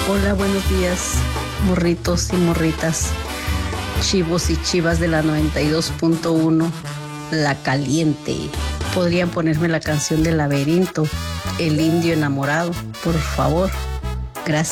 Hola, buenos días, morritos y morritas, chivos y chivas de la 92.1, La Caliente. Podrían ponerme la canción del laberinto, El Indio Enamorado, por favor. Gracias.